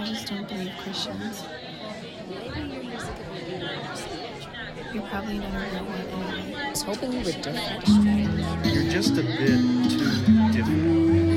just don't believe Christians. Maybe your music could be a little more spiritual. You're probably not a real one anyway. I was hoping you were different. You're just a bit too different.